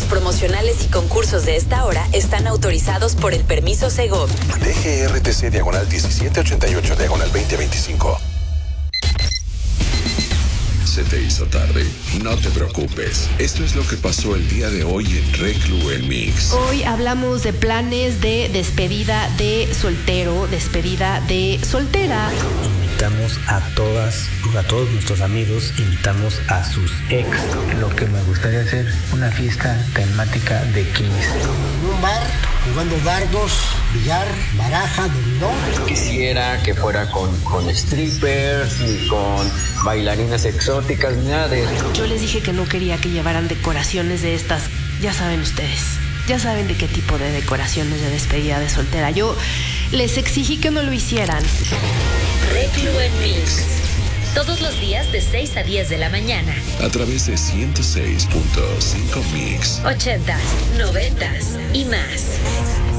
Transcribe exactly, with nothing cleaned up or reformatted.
promocionales y concursos de esta hora están autorizados por el permiso Segov. D G R T C diagonal diecisiete ochenta y ocho diagonal veinte veinticinco. Se te hizo tarde. No te preocupes. Esto es lo que pasó el día de hoy en Reclu en Mix. Hoy hablamos de planes de despedida de soltero, despedida de soltera. Invitamos a todas, a todos nuestros amigos, invitamos a sus ex. Lo que me gustaría hacer, una fiesta temática de Kiss. En un bar, jugando dardos, billar, baraja, dominó. Quisiera que fuera con, con strippers, ni con bailarinas exóticas, ni nada de eso. Yo les dije que no quería que llevaran decoraciones de estas, ya saben ustedes. Ya saben de qué tipo de decoraciones de despedida de soltera. Yo les exigí que no lo hicieran. Reclu en Mix. Todos los días de seis a diez de la mañana. A través de ciento seis punto cinco Mix. Ochentas, noventas y más.